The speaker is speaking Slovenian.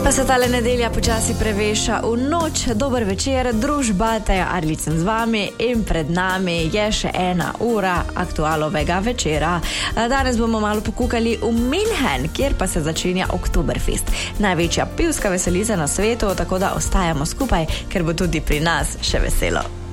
Pa se tale nedelja počasi preveša v noč. Dober večer, družba Teja Arlicen z vami in pred nami je še 1 ura aktualovega večera. Danes bomo malo pokukali v München, kjer pa se začenja Oktoberfest. Največja pivska veselica na svetu, tako da ostajamo skupaj, ker bo tudi pri nas še veselo.